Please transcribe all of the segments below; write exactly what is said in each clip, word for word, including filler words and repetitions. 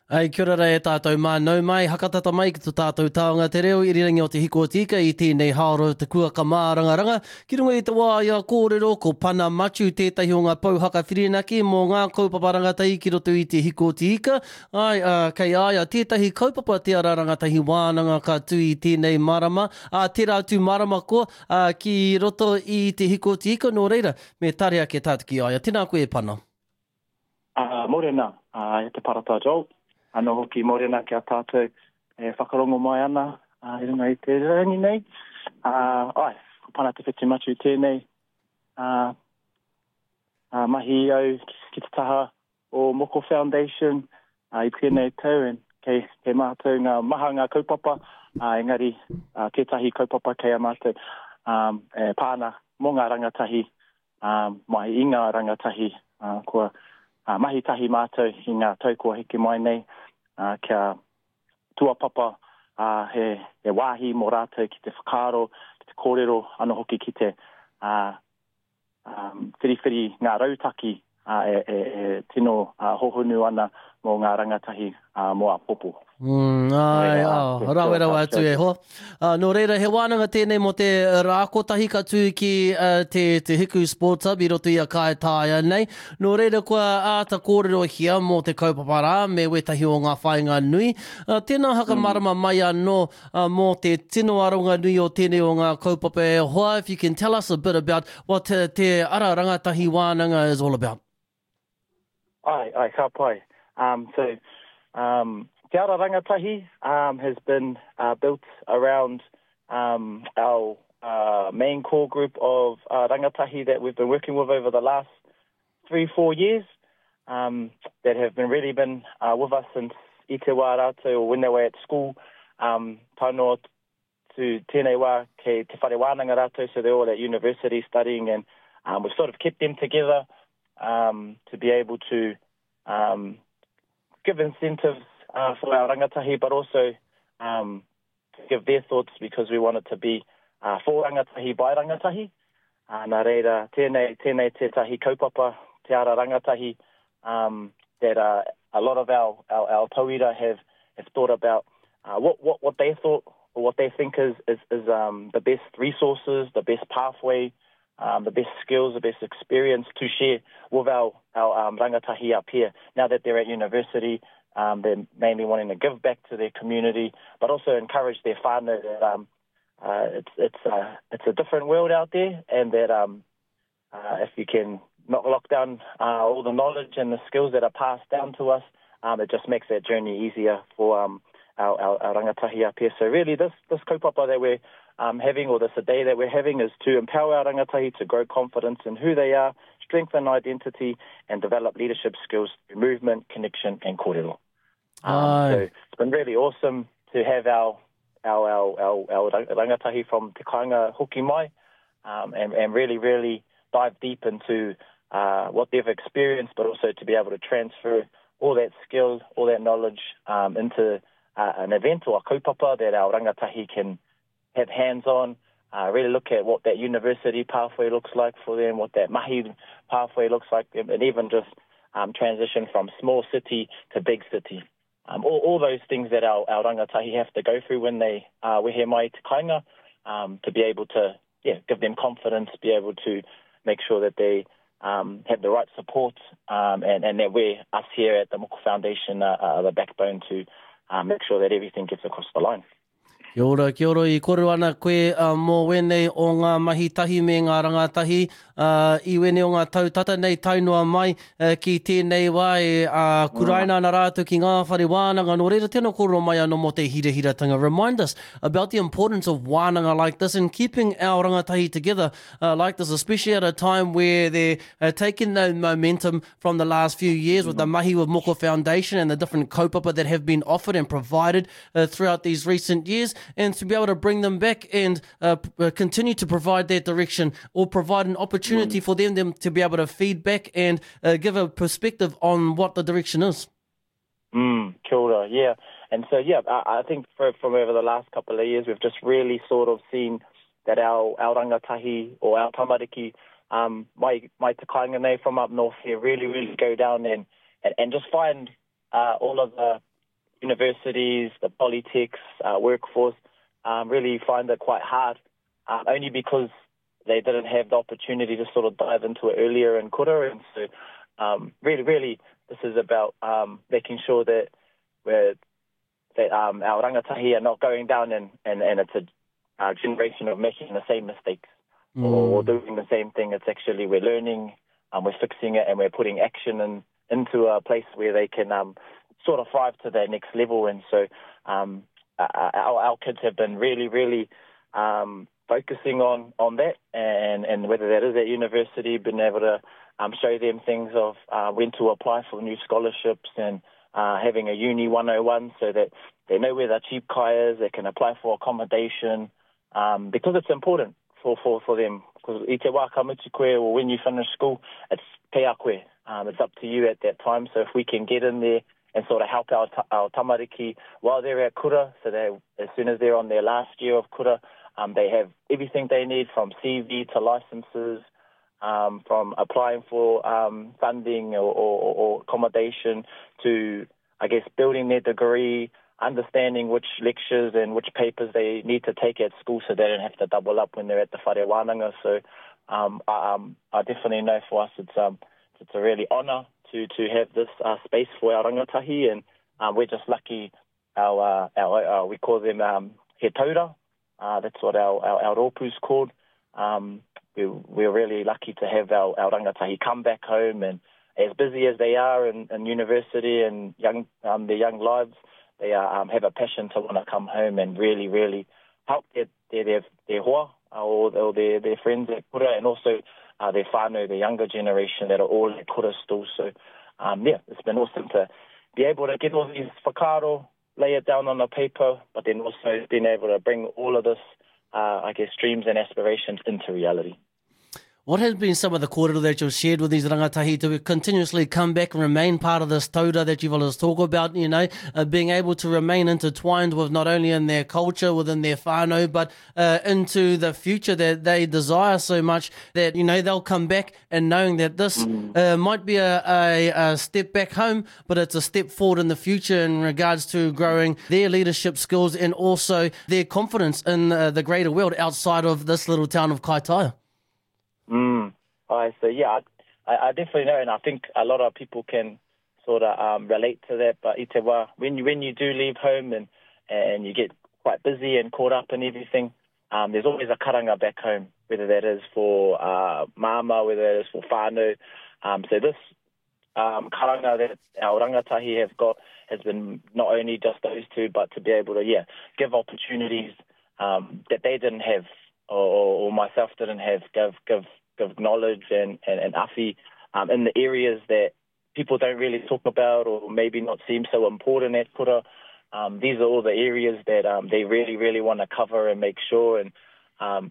Ai, kia ora e tātou mānau mai, hakatata mai ki tō tātou taonga te reo, i rirangi o te hiko tika i tēnei haoro te kua ka mārangaranga. Ki runga i te wā ia kōrero, ko pana matu tētahi o ngā pauhaka whirinaki mō ngā kaupapa rangatahi ki roto i te hiko tika. Ai, uh, kei aia, tētahi kaupapa te ara rangatahi wānanga ka tū i tēnei marama. Uh, te rātu marama ko uh, ki roto i te hiko tika, nō reira, me tarea ke tātu ki aia. Tēnā koe pana. Uh, morena, uh, e te parata Joel. Ano hoki morena ki a tātou e whakarongo mai ana, uh, i runga i te rangi nei. Uh, ai, ko pana te whiti matu tēnei. Uh, uh, mahi au ki te taha o Moko Foundation, uh, i tēnei tau, en kei, kei mātou ngā maha ngā kaupapa, uh, engari uh, tētahi kaupapa kei a mātou um, e pāna mō ngā rangatahi, um, mai i ngā rangatahi, uh, kua Uh, mahi tahi mātou i ngā tau kua hiki mai nei, uh, kia tua papa uh, he, he wāhi mō rātou ki te whakaaro, ki te kōrero, ano hoki ki te uh, um, whiriwhiri ngā rautaki uh, e, e, e tino uh, hohonu ana mō ngā rangatahi uh, mō a popo. Mm, ai, au, rawe rawe atu e ho. Uh, nō reira, he wānanga tēnei mo te rākotahi ka tū ki uh, te, te Hiku Sports Hub i roto i a Kaitaia nei. Nō reira, kua āta kōrero hia mo te kaupapara me wetahi o ngā whainga nui. Uh, tēnā haka mm. marama mai anō uh, mo te tino aronga nui o tēnei o ngā kaupapa e hoa. If you can tell us a bit about what te, te ara rangatahi wānanga is all about. Ai, ai, ka pai. Um, so, um, Te Ara Rangatahi um, has been uh, built around um, our uh, main core group of uh, rangatahi that we've been working with over the last three, four years um, that have been really been uh, with us since i te wā rātou or when they were at school. Um, Taunoa to tēnei wā kei te whare wānanga rātou, so they're all at university studying, and um, we've sort of kept them together um, to be able to um, give incentives Uh, for our rangatahi, but also um, to give their thoughts, because we want it to be uh, for rangatahi by rangatahi. Uh, nā reira, tēnei, tēnei tētahi kaupapa, te ara rangatahi, um, that uh, a lot of our, our, our tauira have, have thought about uh, what, what, what they thought, or what they think is, is, is um, the best resources, the best pathway, um, the best skills, the best experience to share with our, our um, rangatahi up here. Now that they're at university, Um, they're mainly wanting to give back to their community, but also encourage their whānau that um, uh, it's it's uh, it's a different world out there, and that um, uh, if you can not lock down uh, all the knowledge and the skills that are passed down to us, um, it just makes that journey easier for um, our, our, our rangatahi up here. So really, this this kaupapa that we're um, having, or this a day that we're having, is to empower our rangatahi to grow confidence in who they are, strengthen identity, and develop leadership skills through movement, connection, and kōrero. Um, so it's been really awesome to have our our our, our, our rangatahi from Te Kāinga hoki mai, um, and, and really, really dive deep into uh, what they've experienced, but also to be able to transfer all that skill, all that knowledge um, into uh, an event or a kaupapa that our rangatahi can have hands-on, uh, really look at what that university pathway looks like for them, what that mahi pathway looks like, and even just um, transition from small city to big city. Um, all, all those things that our, our rangatahi have to go through when they uh, wehe mai te kāinga, um, to be able to yeah, give them confidence, be able to make sure that they um, have the right support, um, and, and that we, us here at the Moko Foundation, uh, are the backbone to uh, make sure that everything gets across the line. Kia ora, kia ora, i koro ana koe uh, mō wenei o ngā mahi tahi me ngā rangatahi, uh, i wenei o ngā tautata nei tainua mai uh, ki tēnei wā e uh, kuraina ana rātou ki ngā whare wānanga. Nō reira tēnā koro mai anō mo te hirahiratanga. Remind us about the importance of wānanga like this and keeping our rangatahi together uh, like this, especially at a time where they're uh, taking the momentum from the last few years with the Mahi with Moko Foundation and the different kaupapa that have been offered and provided uh, throughout these recent years, and to be able to bring them back and uh, p- continue to provide that direction, or provide an opportunity mm. for them, them to be able to feed back and uh, give a perspective on what the direction is. Mm, kia ora, yeah. And so, yeah, I, I think for, from over the last couple of years, we've just really sort of seen that our, our rangatahi or our tamariki, um, mai, mai te kāinga nei from up north here, really, really go down and, and, and just find uh, all of the universities, the polytechs, uh, workforce, um, really find it quite hard, uh, only because they didn't have the opportunity to sort of dive into it earlier in kura. And so um, really, really, this is about um, making sure that we're, that um, our rangatahi are not going down and, and, and it's a, a generation of making the same mistakes mm. or doing the same thing. It's actually we're learning, um, we're fixing it, and we're putting action in, into a place where they can um, sort of thrive to their next level. And so um, our, our kids have been really, really um, focusing on, on that, and, and whether that is at university, being able to um, show them things of uh, when to apply for new scholarships and uh, having a Uni one oh one so that they know where their cheap kai is, they can apply for accommodation, um, because it's important for, for, for them. Because i te wā ka mutu koe, or when you finish school, it's te a koe. Um, it's up to you at that time. So if we can get in there and sort of help our, our tamariki while they're at kura, so that as soon as they're on their last year of kura, Um, they have everything they need, from C V to licenses, um, from applying for um, funding or, or, or accommodation to, I guess, building their degree, understanding which lectures and which papers they need to take at school so they don't have to double up when they're at the whare wānanga. So um, I, um, I definitely know for us it's um, it's a really honour to, to have this uh, space for our rangatahi, and um, we're just lucky. Our, uh, our uh, we call them um, he taura. Uh, that's what our, our, our ropu's called. Um, we, we're really lucky to have our, our rangatahi come back home, and as busy as they are in, in university and young um, their young lives, they uh, um, have a passion to want to come home and really, really help their their, their, their hoa or, or their, their friends at kura, and also uh, their whānau, the younger generation that are all at kura still. So, um, yeah, it's been awesome to be able to get all these whakaaro, lay it down on the paper, but then also being able to bring all of this, uh, I guess, dreams and aspirations into reality. What has been some of the kōrero that you've shared with these rangatahi to continuously come back and remain part of this taura that you've always talked about, you know, uh, being able to remain intertwined with not only in their culture, within their whānau, but uh, into the future that they desire so much that, you know, they'll come back and knowing that this mm. uh, might be a, a, a step back home, but it's a step forward in the future in regards to growing their leadership skills and also their confidence in uh, the greater world outside of this little town of Kaitaia. Mm. I so yeah, I, I definitely know, and I think a lot of people can sort of um, relate to that. But i te wā, when you when you do leave home and and you get quite busy and caught up in everything, um, there's always a karanga back home, whether that is for uh, mama, whether that is for whānau. Um, so this um, karanga that our rangatahi have got has been not only just those two, but to be able to yeah give opportunities um, that they didn't have. Or, or myself didn't have, give give give knowledge and, and, and afi um, in the areas that people don't really talk about or maybe not seem so important at kura. Um, these are all the areas that um, they really, really want to cover and make sure. And um,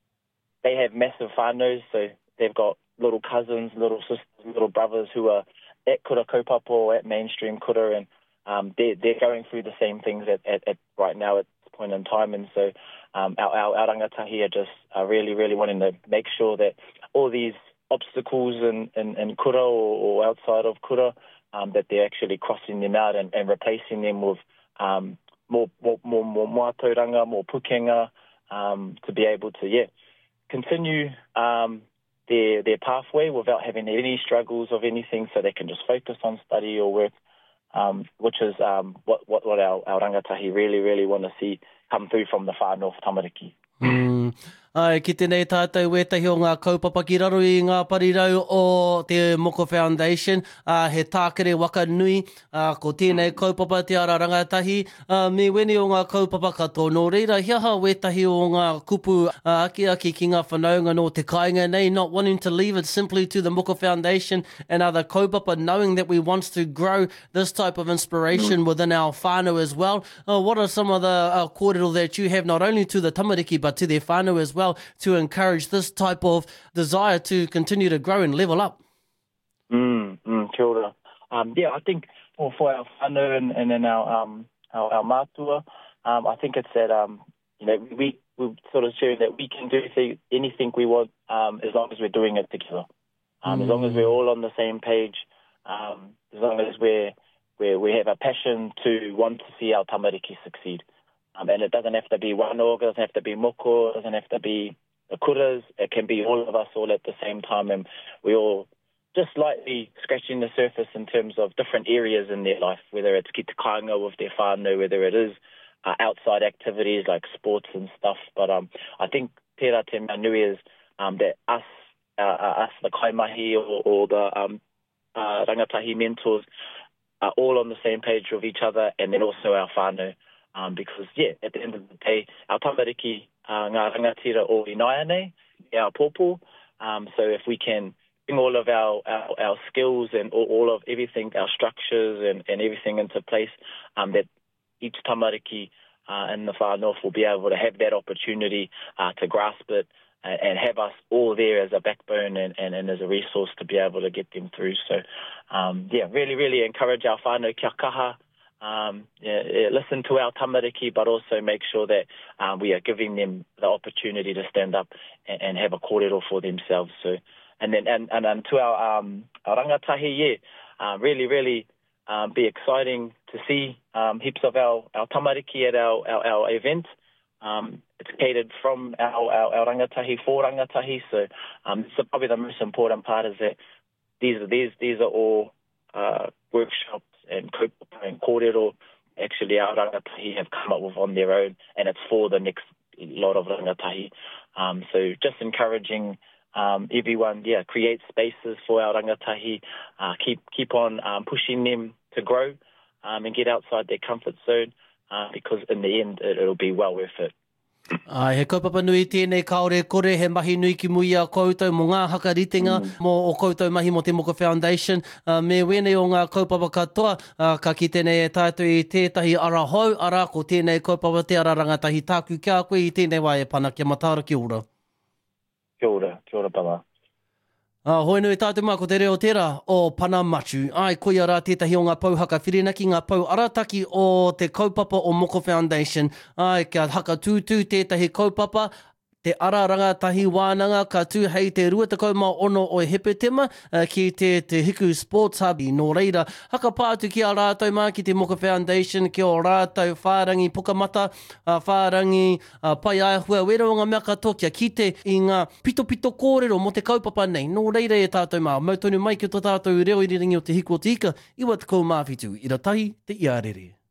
they have massive whānaus, so they've got little cousins, little sisters, little brothers who are at kura kaupapa or at mainstream kura, and um, they're, they're going through the same things at, at, at right now at this point in time. And so Um, our, our, our rangatahi are just uh, really, really wanting to make sure that all these obstacles in, in, in kura or, or outside of kura, um, that they're actually crossing them out and, and replacing them with um, more, more, more, more mātauranga, more pukenga, um, to be able to, yeah, continue um, their, their pathway without having any struggles of anything, so they can just focus on study or work, um, which is um, what, what, what our, our rangatahi really, really want to see come through from the far north tamariki. Mm. Ai, ki tēnei tātou wētahi o ngā kaupapa ki raro i ngā parirau o te Moko Foundation. Uh, he tākere waka nui uh, ko tēnei kaupapa te ara rangatahi. Uh, me wene o ngā kaupapa katoa. Nō reira, hiaha wētahi o ngā kupu uh, aki aki ki ngā whanaunga no te kāinga nei, not wanting to leave it simply to the Moko Foundation and other kaupapa, knowing that we want to grow this type of inspiration mm. within our whānau as well. Uh, what are some of the uh, kōrero that you have not only to the tamariki but to their whānau as well, to encourage this type of desire to continue to grow and level up? Mm, mm, kia ora. Um, yeah, I think for, for our whānau and, and in our, um, our, our mātua, um, I think it's that, um, you know, we, we sort of share that we can do anything we want um, as long as we're doing it together. Um, mm. As long as we're all on the same page, um, as long as we're, we we have a passion to want to see our tamariki succeed. Um, and it doesn't have to be one org, it doesn't have to be moko, it doesn't have to be the kuras. It can be all of us all at the same time, and we all just slightly scratching the surface in terms of different areas in their life, whether it's ki te kāinga with their whānau, whether it is uh, outside activities like sports and stuff. But um, I think tērā te mea nui is um, that us, uh, us the kaimahi or, or the um, uh, rangatahi mentors are all on the same page with each other, and then also our whānau. Um, because, yeah, at the end of the day, our tamariki, uh, ngā rangatira o inaia nei, our pōpō. Um, so if we can bring all of our, our, our skills and all, all of everything, our structures and, and everything into place, um, that each tamariki uh, in the far north will be able to have that opportunity uh, to grasp it and, and have us all there as a backbone and, and, and as a resource to be able to get them through. So, um, yeah, really, really encourage our whānau kia kaha. Um, yeah, yeah, listen to our tamariki, but also make sure that um, we are giving them the opportunity to stand up and, and have a kōrero for themselves. So, and then and, and, and to our, um, our rangatahi, yeah, uh, really, really um, be exciting to see um, heaps of our, our tamariki at our, our, our event. Um, it's catered from our, our, our rangatahi for rangatahi. So, um, so probably the most important part is that these are these these are all uh, workshops and kaupapa and kōrero actually our rangatahi have come up with on their own, and it's for the next lot of rangatahi. Um, so just encouraging um, everyone, yeah, create spaces for our rangatahi, uh, keep keep on um, pushing them to grow um, and get outside their comfort zone, uh, because in the end it, it'll be well worth it. Ai, he kaupapa nui tēnei kaore kore, he mahi nui ki mui a koutou mō ngā hakaritenga mm. mō o koutou mahi mō Te Moko Foundation. Uh, me wene o ngā kaupapa katoa, uh, ka ki tēnei e tātou i tētahi ara hau, ara ko tēnei kaupapa te ara rangatahi tāku kia koe i tēnei wā e pana kia matara ki ora. Kia ora, kia ora pama. Uh, hoi nui tātou mā ko te reo tērā o Pana Matu. Ai, koe ara tētahi o ngā pauhaka whirinaki, ngā pau arataki o te kaupapa o Moko Foundation. Ai, kia haka tūtū tētahi kaupapa, te ara rangatahi wānanga ka tū hei te ruatakau mā ono o Hepetema uh, ki te te Hiku Sports Hub i nō reira. Haka pātu ki a rātou mā ki te Moko Foundation, ki o rātou whārangi pukamata, uh, whārangi uh, pai aihua, wera o ngā mea katoa kia kite i ngā pito pito kōrero mo te kaupapa nei. Nō reira e tātou mā, mautonu mai ki o tātou reo i ringi o te Hiku o te Ika, iwa te kou mawhitu, i ratahi te iarere.